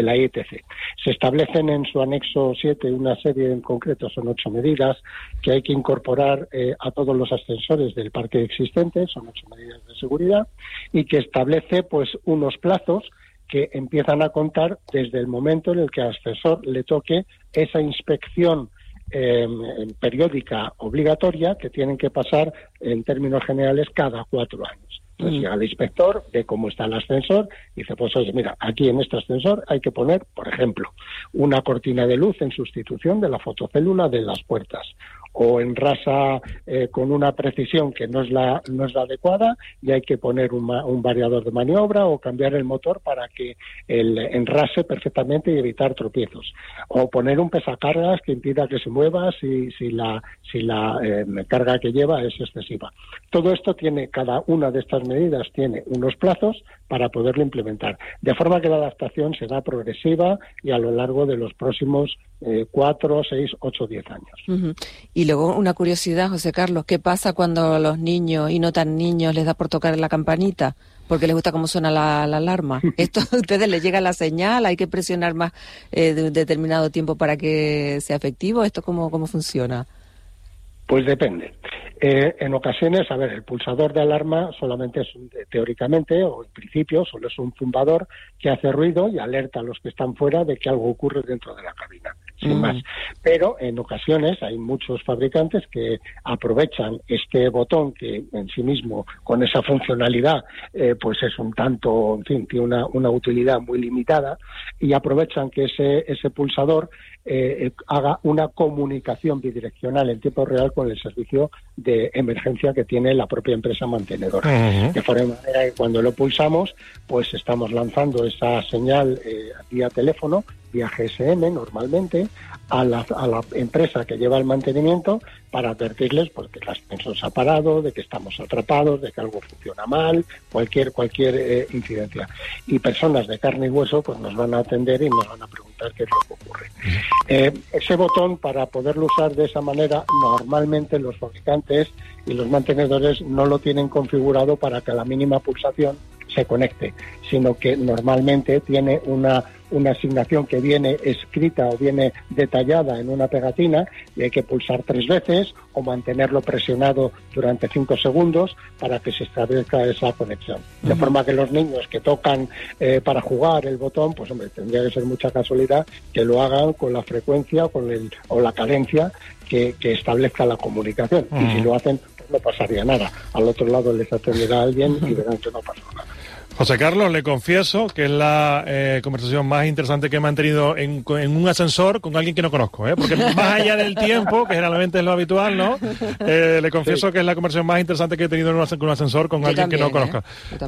la IETC. Se establecen en su anexo 7 una serie en concreto, son 8 medidas que hay que incorporar a todos los ascensores del parque existente, son 8 medidas de seguridad, y que establece pues unos plazos que empiezan a contar desde el momento en el que al ascensor le toque esa inspección periódica obligatoria que tienen que pasar en términos generales cada 4 años. Entonces llega el inspector, ve cómo está el ascensor y dice, pues oye, mira, aquí en este ascensor hay que poner, por ejemplo, una cortina de luz en sustitución de la fotocélula de las puertas, o enrasa con una precisión que no es la adecuada y hay que poner un variador de maniobra o cambiar el motor para que el enrase perfectamente y evitar tropiezos, o poner un pesacargas que impida que se mueva si la carga que lleva es excesiva. Todo esto tiene, cada una de estas medidas tiene unos plazos para poderlo implementar, de forma que la adaptación será progresiva y a lo largo de los próximos 4, 6, 8, 10 años. Y luego una curiosidad, José Carlos, ¿qué pasa cuando a los niños y no tan niños les da por tocar la campanita? Porque les gusta cómo suena la alarma. ¿Esto a ustedes les llega la señal? ¿Hay que presionar más de un determinado tiempo para que sea efectivo? ¿Esto cómo funciona? Pues depende. En ocasiones, a ver, el pulsador de alarma solamente es, teóricamente, o en principio, solo es un zumbador que hace ruido y alerta a los que están fuera de que algo ocurre dentro de la cabina, sin más. Pero en ocasiones hay muchos fabricantes que aprovechan este botón que en sí mismo, con esa funcionalidad, pues es un tanto, en fin, tiene una utilidad muy limitada, y aprovechan que ese pulsador haga una comunicación bidireccional en tiempo real con el servicio de emergencia que tiene la propia empresa mantenedora. De forma manera que cuando lo pulsamos, pues estamos lanzando esa señal vía teléfono, vía GSM normalmente, a la empresa que lleva el mantenimiento para advertirles pues, que el ascensor se ha parado, de que estamos atrapados, de que algo funciona mal, cualquier incidencia. Y personas de carne y hueso pues nos van a atender y nos van a preguntar qué es lo que ocurre. Ese botón, para poderlo usar de esa manera, normalmente los fabricantes y los mantenedores no lo tienen configurado para que a la mínima pulsación se conecte, sino que normalmente tiene una asignación que viene escrita o viene detallada en una pegatina y hay que pulsar 3 veces o mantenerlo presionado durante 5 segundos para que se establezca esa conexión. De forma que los niños que tocan para jugar el botón, pues hombre, tendría que ser mucha casualidad que lo hagan con la frecuencia o la cadencia que establezca la comunicación. Y si lo hacen, pues no pasaría nada. Al otro lado les atenderá alguien y verán que no pasó nada. José Carlos, le confieso que es la conversación más interesante que he mantenido en un ascensor con alguien que no conozco, porque más allá del tiempo, que generalmente es lo habitual, ¿no? Le confieso que es la conversación más interesante que he tenido en un ascensor con alguien que no conozca.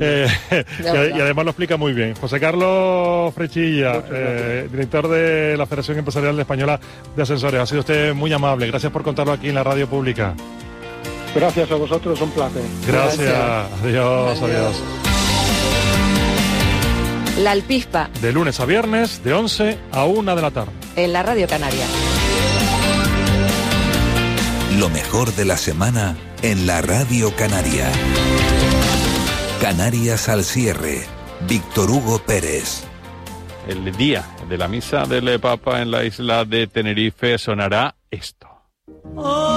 Y además lo explica muy bien. José Carlos Frechilla, director de la Federación Empresarial Española de Ascensores. Ha sido usted muy amable. Gracias por contarlo aquí en la radio pública. Gracias a vosotros, un placer. Gracias. Adiós. La Alpispa. De lunes a viernes, de 11 a 1 de la tarde. En la Radio Canaria. Lo mejor de la semana en la Radio Canaria. Canarias al cierre. Víctor Hugo Pérez. El día de la misa del Papa en la isla de Tenerife sonará esto.